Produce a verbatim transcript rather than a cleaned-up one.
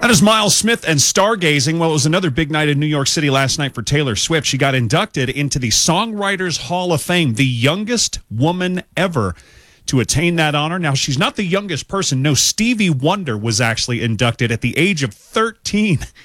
That is Miles Smith and Stargazing. Well, it was another big night in New York City last night for Taylor Swift. She got inducted into the Songwriters Hall of Fame, the youngest woman ever to attain that honor. Now, she's not the youngest person. No, Stevie Wonder was actually inducted at the age of thirteen